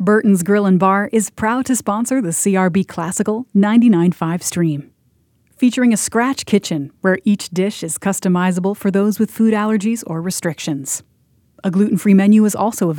Burton's Grill and Bar is proud to sponsor the CRB Classical 99.5 stream. Featuring a scratch kitchen where each dish is customizable for those with food allergies or restrictions. A gluten-free menu is also available.